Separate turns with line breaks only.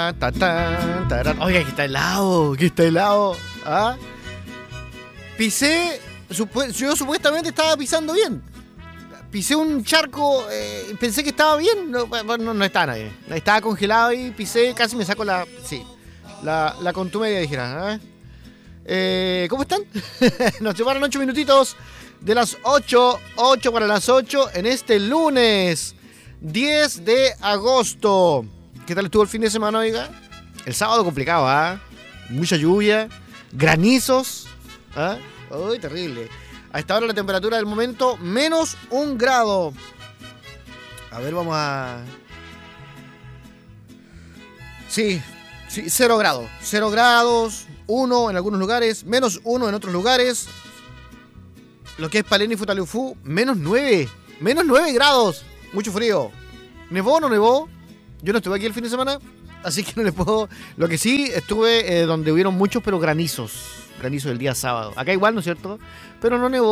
Oiga, que está helado, que está helado. ¿Ah? Pisé, yo supuestamente estaba pisando bien. Pisé un charco, pensé que estaba bien, no estaba nadie. Estaba congelado y pisé, casi me saco la contumelia, dijera. ¿Cómo están? Nos llevaron 8 minutitos de las 8 para las 8 en este lunes 10 de agosto. ¿Qué tal estuvo el fin de semana, oiga? El sábado complicado, ¿ah? Mucha lluvia, granizos, ¿ah? Uy, terrible. A esta hora la temperatura del momento, -1 grado. A ver, vamos a... Sí, 0 grados. 0 grados, 1 en algunos lugares, -1 en otros lugares. Lo que es Palena y Futaleufú, -9. -9 grados. Mucho frío. ¿Nevó o no nevó? Yo no estuve aquí el fin de semana, así que no les puedo... Lo que sí, estuve donde hubieron muchos, pero granizos. Granizos el día sábado. Acá igual, ¿no es cierto? Pero no nevó.